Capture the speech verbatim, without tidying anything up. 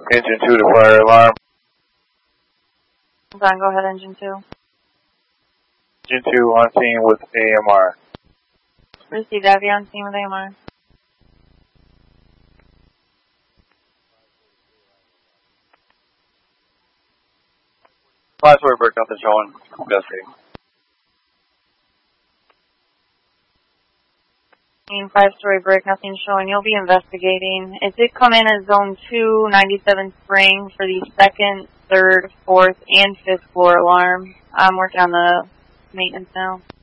Engine two to fire alarm. Hold on, go ahead, engine two. Engine two on scene with A M R. Received, Abby on scene with A M R. Five-story brick, nothing showing. Investigating. Five-story brick, nothing showing. You'll be investigating. It did come in as zone two, ninety-seven Spring for the second, third, fourth, and fifth floor alarm. I'm working on the maintenance now.